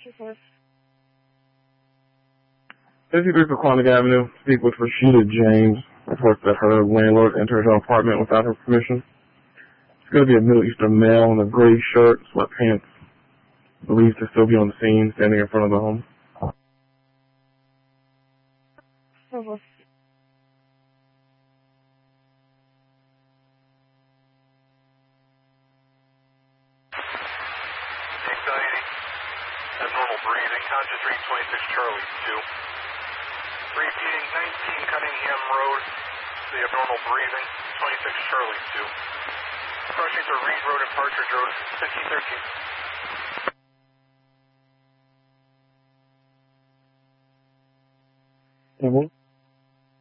2-4. 53 for Quantic Avenue. Speak with Rashida James. Reports that her landlord entered her apartment without her permission. It's going to be a Middle Eastern male in a gray shirt, sweatpants. Believed to still be on the scene, standing in front of the home. 4-4. Anxiety, abnormal breathing, conscious read 26 Charlie 2. Repeating 19 Cunningham Road, the abnormal breathing, 26 Charlie 2. Approaching to Reed Road and Partridge Road, 1513.